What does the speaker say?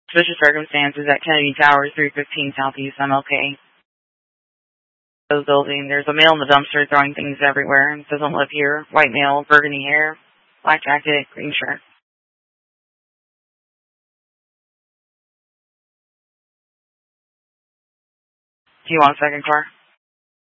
Suspicious circumstances at Kennedy Towers, 315 Southeast MLK. Building. There's a male in the dumpster throwing things everywhere. It doesn't live here. White male, burgundy hair, black jacket, green shirt. Do you want a second car?